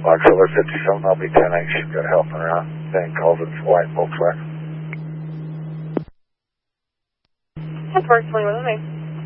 Box Silver 57, I'll be 10X. She's got help around. Then calls it white Volkswagen. That's virtually with me.